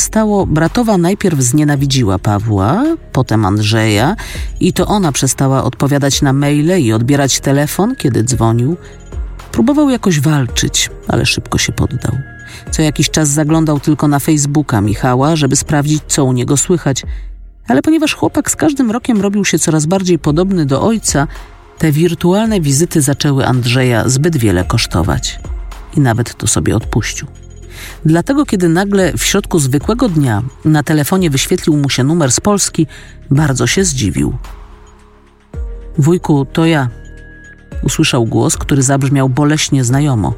stało, bratowa najpierw znienawidziła Pawła, potem Andrzeja i to ona przestała odpowiadać na maile i odbierać telefon, kiedy dzwonił. Próbował jakoś walczyć, ale szybko się poddał. Co jakiś czas zaglądał tylko na Facebooka Michała, żeby sprawdzić, co u niego słychać. Ale ponieważ chłopak z każdym rokiem robił się coraz bardziej podobny do ojca, te wirtualne wizyty zaczęły Andrzeja zbyt wiele kosztować. I nawet to sobie odpuścił. Dlatego, kiedy nagle w środku zwykłego dnia na telefonie wyświetlił mu się numer z Polski, bardzo się zdziwił. Wujku, to ja. Usłyszał głos, który zabrzmiał boleśnie znajomo.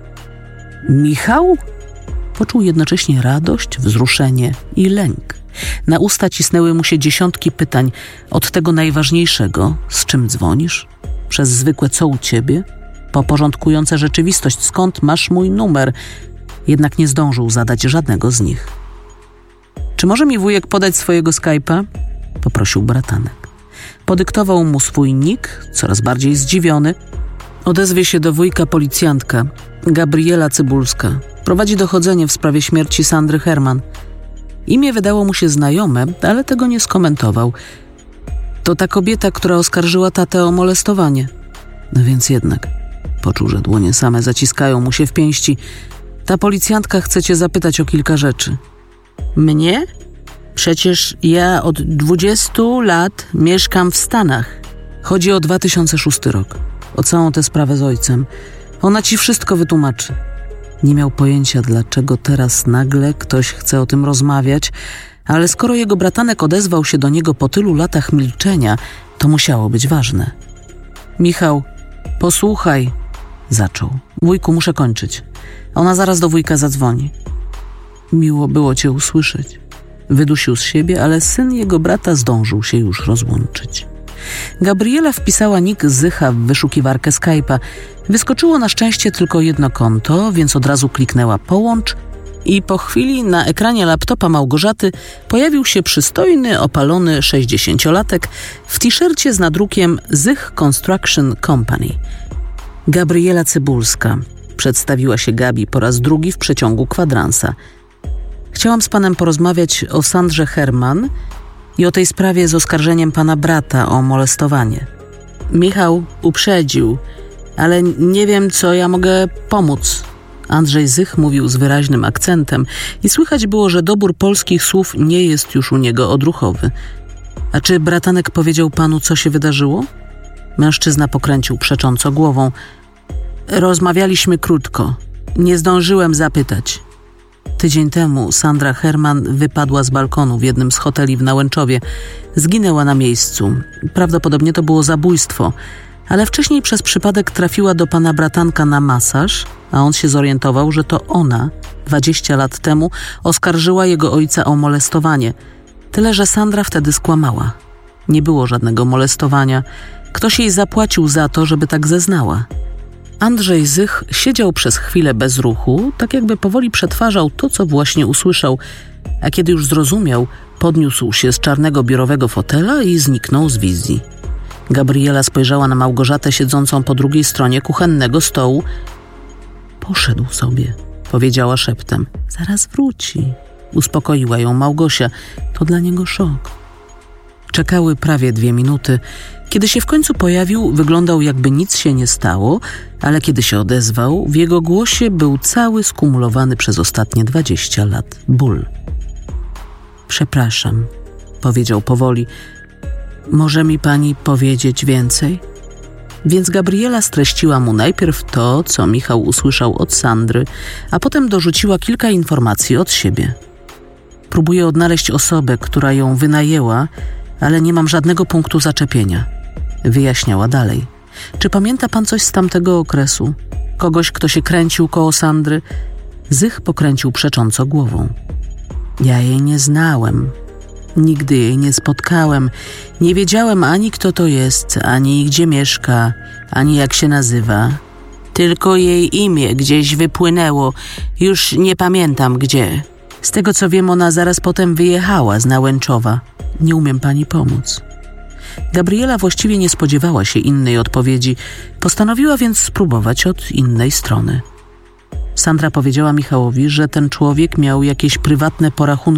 Michał? Poczuł jednocześnie radość, wzruszenie i lęk. Na usta cisnęły mu się dziesiątki pytań, od tego najważniejszego, z czym dzwonisz? Przez zwykłe co u ciebie? Po porządkujące rzeczywistość, skąd masz mój numer? Jednak nie zdążył zadać żadnego z nich. Czy może mi wujek podać swojego Skype'a? Poprosił bratanek. Podyktował mu swój nick, coraz bardziej zdziwiony. Odezwie się do wujka policjantka, Gabriela Cybulska. Prowadzi dochodzenie w sprawie śmierci Sandry Herman. Imię wydało mu się znajome, ale tego nie skomentował. To ta kobieta, która oskarżyła tatę o molestowanie. No więc jednak. Poczuł, że dłonie same zaciskają mu się w pięści. Ta policjantka chce cię zapytać o kilka rzeczy. Mnie? Przecież ja od 20 lat mieszkam w Stanach. Chodzi o 2006 rok. O całą tę sprawę z ojcem. Ona ci wszystko wytłumaczy. Nie miał pojęcia, dlaczego teraz nagle ktoś chce o tym rozmawiać, ale skoro jego bratanek odezwał się do niego po tylu latach milczenia, to musiało być ważne. Michał, posłuchaj, zaczął. Wujku, muszę kończyć. Ona zaraz do wujka zadzwoni. Miło było cię usłyszeć. Wydusił z siebie, ale syn jego brata zdążył się już rozłączyć. Gabriela wpisała nick Zycha w wyszukiwarkę Skype'a. Wyskoczyło na szczęście tylko jedno konto, więc od razu kliknęła połącz i po chwili na ekranie laptopa Małgorzaty pojawił się przystojny, opalony 60-latek w t-shircie z nadrukiem Zych Construction Company. Gabriela Cybulska. Przedstawiła się Gabi po raz drugi w przeciągu kwadransa. Chciałam z panem porozmawiać o Sandrze Herman i o tej sprawie z oskarżeniem pana brata o molestowanie. Michał uprzedził, ale nie wiem, co ja mogę pomóc. Andrzej Zych mówił z wyraźnym akcentem i słychać było, że dobór polskich słów nie jest już u niego odruchowy. A czy bratanek powiedział panu, co się wydarzyło? Mężczyzna pokręcił przecząco głową. Rozmawialiśmy krótko. Nie zdążyłem zapytać. Tydzień temu Sandra Herman wypadła z balkonu w jednym z hoteli w Nałęczowie. Zginęła na miejscu. Prawdopodobnie to było zabójstwo, ale wcześniej przez przypadek trafiła do pana bratanka na masaż, a on się zorientował, że to ona 20 lat temu oskarżyła jego ojca o molestowanie. Tyle, że Sandra wtedy skłamała. Nie było żadnego molestowania. Ktoś jej zapłacił za to, żeby tak zeznała. Andrzej Zych siedział przez chwilę bez ruchu, tak jakby powoli przetwarzał to, co właśnie usłyszał, a kiedy już zrozumiał, podniósł się z czarnego biurowego fotela i zniknął z wizji. Gabriela spojrzała na Małgorzatę siedzącą po drugiej stronie kuchennego stołu. Poszedł sobie, powiedziała szeptem. Zaraz wróci. Uspokoiła ją Małgosia. To dla niego szok. Czekały prawie 2 minuty. Kiedy się w końcu pojawił, wyglądał jakby nic się nie stało, ale kiedy się odezwał, w jego głosie był cały skumulowany przez ostatnie 20 lat ból. Przepraszam, powiedział powoli. Może mi pani powiedzieć więcej? Więc Gabriela streściła mu najpierw to, co Michał usłyszał od Sandry, a potem dorzuciła kilka informacji od siebie. Próbuję odnaleźć osobę, która ją wynajęła, ale nie mam żadnego punktu zaczepienia. Wyjaśniała dalej. Czy pamięta pan coś z tamtego okresu? Kogoś, kto się kręcił koło Sandry? Zych pokręcił przecząco głową. Ja jej nie znałem. Nigdy jej nie spotkałem. Nie wiedziałem ani kto to jest, ani gdzie mieszka, ani jak się nazywa. Tylko jej imię gdzieś wypłynęło. Już nie pamiętam gdzie. Z tego co wiem, ona zaraz potem wyjechała z Nałęczowa. Nie umiem pani pomóc. Gabriela właściwie nie spodziewała się innej odpowiedzi. Postanowiła więc spróbować od innej strony. Sandra powiedziała Michałowi, że ten człowiek miał jakieś prywatne porachunki